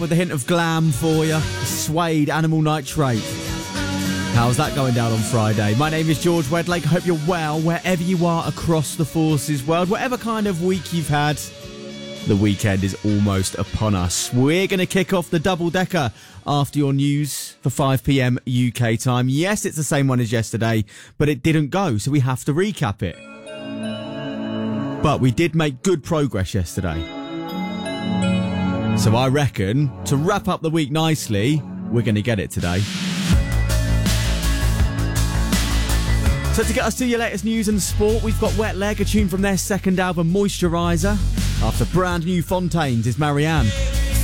with a hint of glam for you. Suede Animal Nitrate. How's that going down on Friday? My name is George Wedlake. I hope you're well wherever you are across the forces world. Whatever kind of week you've had, the weekend is almost upon us. We're going to kick off the double-decker after your news for 5 p.m. UK time. Yes, it's the same one as yesterday, but it didn't go, so we have to recap it. But we did make good progress yesterday. So I reckon, to wrap up the week nicely, we're going to get it today. So to get us to your latest news and sport, we've got Wet Leg, a tune from their second album, Moisturiser. After brand new Fontaines is Marianne.